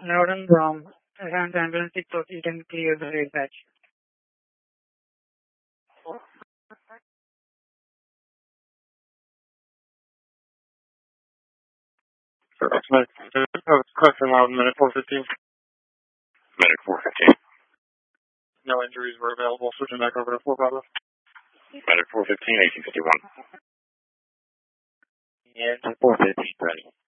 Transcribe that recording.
Loud and wrong. And ambulance is proceed and clear the red patch. Question loud, minute 415. Medic 415. No injuries were available. Switching back over to 4 Bravo. Medic 415, 1851. Yeah, 415, ready.